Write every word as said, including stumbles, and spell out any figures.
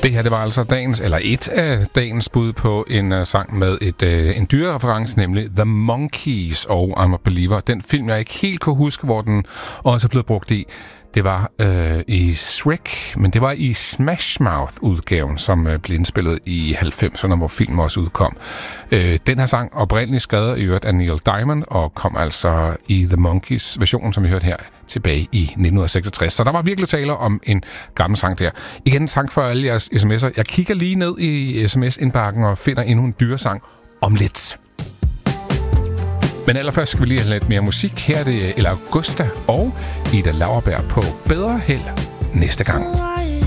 Det her, det var altså dagens, eller et af dagens bud på en uh, sang med et, uh, en dyrereference, nemlig The Monkees og I'm a Believer. Den film, jeg ikke helt kunne huske, hvor den også er blevet brugt i, det var uh, i Shrek, men det var i Smash Mouth-udgaven, som uh, blev indspillet i halvfemserne, hvor filmen også udkom. Uh, den her sang oprindeligt skrevet i øvrigt af Neil Diamond, og kom altså i The Monkees version, som vi hørte her, tilbage i nitten seksogtres. Så der var virkelig tale om en gammel sang der. Igen tak for alle jeres sms'er. Jeg kigger lige ned i sms-indbakken og finder endnu en dyresang om lidt. Men allerførst skal vi lige have lidt mere musik. Her er det El Augusta og Ida Lauerberg på Bedre Held næste gang.